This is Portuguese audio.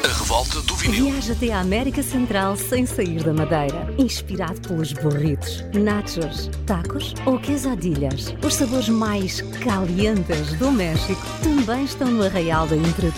A revolta do vinil. Viaja até à América Central sem sair da Madeira. Inspirado pelos burritos, nachos, tacos ou quesadillas. Os sabores mais calientes do México também estão no Arraial da Imperatriz.